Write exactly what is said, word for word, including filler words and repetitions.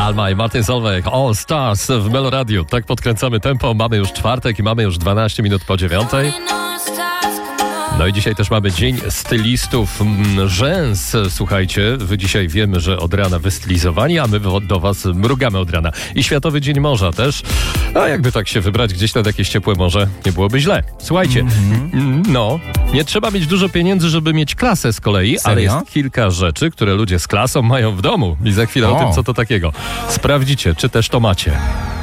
Alma i Martin Solveig, All Stars w Melo Radio. Tak podkręcamy tempo, mamy już czwartek i mamy już dwanaście minut po dziewiątej. No i dzisiaj też mamy Dzień Stylistów Rzęs. Słuchajcie, wy dzisiaj wiemy, że od rana wystylizowani, a my do was mrugamy od rana. I Światowy Dzień Morza też. A jakby tak się wybrać gdzieś nad jakieś ciepłe morze, nie byłoby źle. Słuchajcie, mm-hmm. no, nie trzeba mieć dużo pieniędzy, żeby mieć klasę z kolei, Serio? ale jest kilka rzeczy, które ludzie z klasą mają w domu. I za chwilę o, o tym, co to takiego. Sprawdzicie, czy też to macie.